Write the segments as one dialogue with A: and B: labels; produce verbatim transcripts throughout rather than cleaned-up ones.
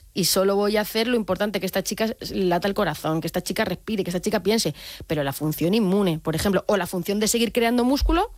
A: y solo voy a hacer lo importante, que esta chica lata el corazón, que esta chica respire, que esta chica piense, pero la función inmune, por ejemplo, o la función de seguir creando músculo,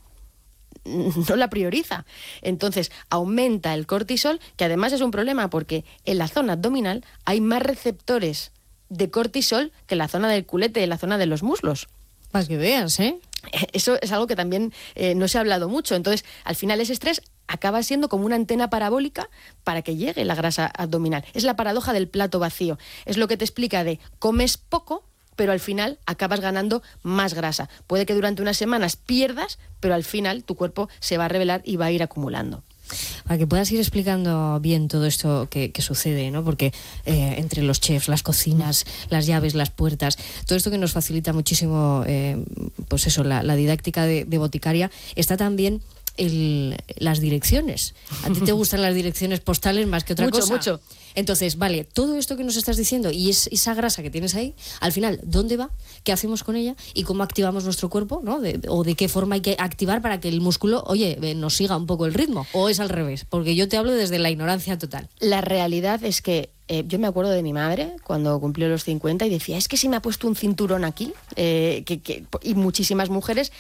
A: no la prioriza. Entonces aumenta el cortisol, que además es un problema porque en la zona abdominal hay más receptores de cortisol que en la zona del culete, en la zona de los muslos.
B: Para que veas, ¿eh?
A: Eso es algo que también eh, no se ha hablado mucho. Entonces, al final ese estrés acaba siendo como una antena parabólica para que llegue la grasa abdominal. Es la paradoja del plato vacío. Es lo que te explica de comes poco, pero al final acabas ganando más grasa. Puede que durante unas semanas pierdas, pero al final tu cuerpo se va a revelar y va a ir acumulando.
B: Para que puedas ir explicando bien todo esto que, que sucede, ¿no? Porque eh, entre los chefs, las cocinas, las llaves, las puertas, todo esto que nos facilita muchísimo, eh, pues eso, la, la didáctica de, de boticaria, está también el, las direcciones. ¿A ti te gustan las direcciones postales más que otra
A: mucho,
B: cosa?
A: Mucho, mucho.
B: Entonces, vale, todo esto que nos estás diciendo y es, esa grasa que tienes ahí, al final, ¿dónde va? ¿Qué hacemos con ella? ¿Y cómo activamos nuestro cuerpo? ¿No? De, o de qué forma hay que activar para que el músculo, oye, eh, nos siga un poco el ritmo. ¿O es al revés? Porque yo te hablo desde la ignorancia total.
A: La realidad es que eh, yo me acuerdo de mi madre cuando cumplió los cincuenta y decía, es que si me ha puesto un cinturón aquí, eh, que, que, y muchísimas mujeres...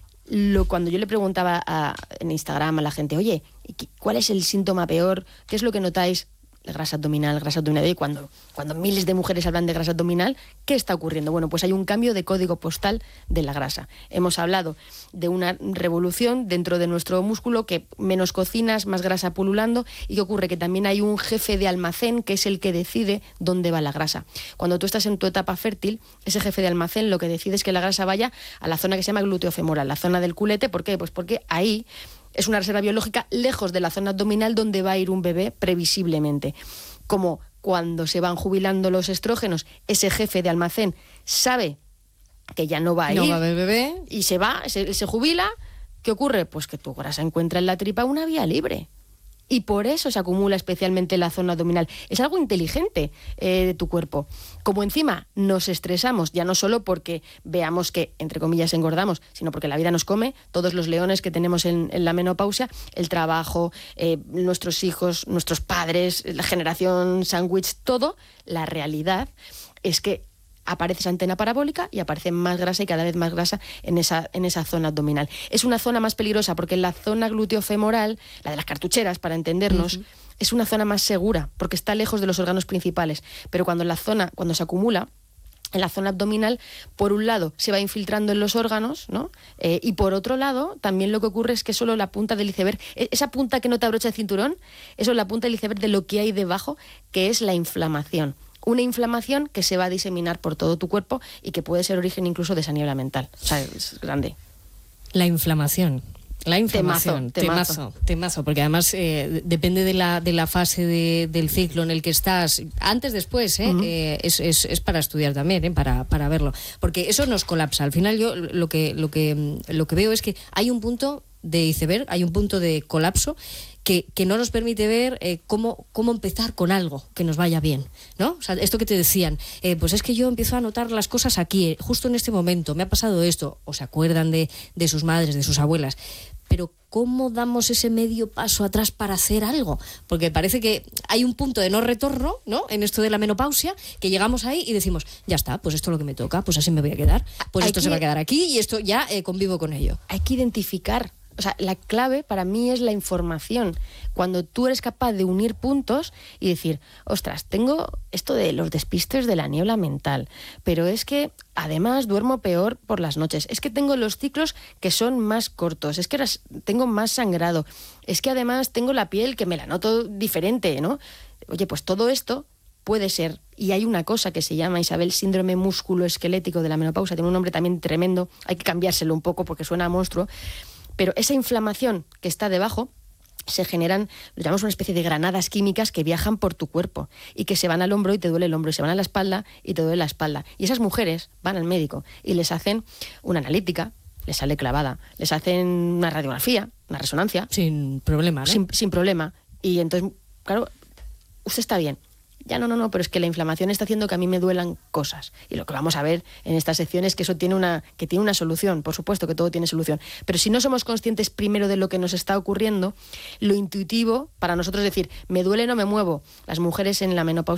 A: Lo, cuando yo le preguntaba a, en Instagram a la gente, oye, ¿cuál es el síntoma peor? ¿Qué es lo que notáis? Grasa abdominal, grasa abdominal. Y cuando, cuando miles de mujeres hablan de grasa abdominal, ¿qué está ocurriendo? Bueno, pues hay un cambio de código postal de la grasa. Hemos hablado de una revolución dentro de nuestro músculo, que menos cocinas, más grasa pululando. ¿Y qué ocurre? Que también hay un jefe de almacén que es el que decide dónde va la grasa. Cuando tú estás en tu etapa fértil, ese jefe de almacén lo que decide es que la grasa vaya a la zona que se llama glúteo femoral, la zona del culete. ¿Por qué? Pues porque ahí es una reserva biológica lejos de la zona abdominal donde va a ir un bebé previsiblemente. Como cuando se van jubilando los estrógenos, ese jefe de almacén sabe que ya no va a ir,
B: no va a haber bebé
A: y se va, se, se jubila. ¿Qué ocurre? Pues que tu grasa encuentra en la tripa una vía libre. Y por eso se acumula especialmente en la zona abdominal. Es algo inteligente eh, de tu cuerpo. Como encima nos estresamos, ya no solo porque veamos que, entre comillas, engordamos, sino porque la vida nos come, todos los leones que tenemos en, en la menopausia, el trabajo, eh, nuestros hijos, nuestros padres, la generación sándwich, todo, la realidad es que aparece esa antena parabólica y aparece más grasa y cada vez más grasa en esa, en esa zona abdominal. Es una zona más peligrosa porque en la zona glúteo-femoral, la de las cartucheras, para entendernos, uh-huh, es una zona más segura porque está lejos de los órganos principales. Pero cuando la zona, cuando se acumula en la zona abdominal, por un lado se va infiltrando en los órganos, ¿no? Eh, y por otro lado, también lo que ocurre es que solo la punta del iceberg, esa punta que no te abrocha el cinturón, eso es la punta del iceberg de lo que hay debajo, que es la inflamación. Una inflamación que se va a diseminar por todo tu cuerpo y que puede ser origen incluso de esa niebla mental. O sea, es grande.
B: La inflamación. La inflamación.
A: Temazo,
B: temazo, temazo, porque además eh, depende de la, de la fase de, del ciclo en el que estás, antes, después, ¿eh? Uh-huh. eh, es, es, es para estudiar también, ¿eh? para, para verlo. Porque eso nos colapsa. Al final yo lo que, lo que, lo que veo es que hay un punto de iceberg, hay un punto de colapso que, que no nos permite ver eh, cómo, cómo empezar con algo que nos vaya bien, ¿no? O sea, esto que te decían, eh, pues es que yo empiezo a notar las cosas aquí, eh, justo en este momento, me ha pasado esto, o se acuerdan de, de sus madres, de sus abuelas, pero ¿cómo damos ese medio paso atrás para hacer algo? Porque parece que hay un punto de no retorno, ¿no? En esto de la menopausia, que llegamos ahí y decimos, ya está, pues esto es lo que me toca, pues así me voy a quedar, pues
A: hay
B: esto
A: que,
B: se va a quedar aquí y esto ya eh, convivo con ello.
A: Hay que identificar. O sea, la clave para mí es la información. Cuando tú eres capaz de unir puntos y decir, ostras, tengo esto de los despistes de la niebla mental, pero es que además duermo peor por las noches, es que tengo los ciclos que son más cortos, es que ahora tengo más sangrado, es que además tengo la piel que me la noto diferente, ¿no? Oye, pues todo esto puede ser, y hay una cosa que se llama, Isabel, síndrome musculoesquelético de la menopausia, tiene un nombre también tremendo, hay que cambiárselo un poco porque suena a monstruo. Pero esa inflamación que está debajo se generan, lo llamamos una especie de granadas químicas que viajan por tu cuerpo y que se van al hombro y te duele el hombro, y se van a la espalda y te duele la espalda. Y esas mujeres van al médico y les hacen una analítica, les sale clavada, les hacen una radiografía, una resonancia.
B: Sin problema, ¿no?
A: Sin, sin problema. Y entonces, claro, usted está bien. Ya no, no, no, pero es que la inflamación está haciendo que a mí me duelan cosas. Y lo que vamos a ver en esta sección es que eso tiene una, que tiene una solución. Por supuesto que todo tiene solución. Pero si no somos conscientes primero de lo que nos está ocurriendo, lo intuitivo para nosotros es decir, me duele, no me muevo. Las mujeres en la menopausia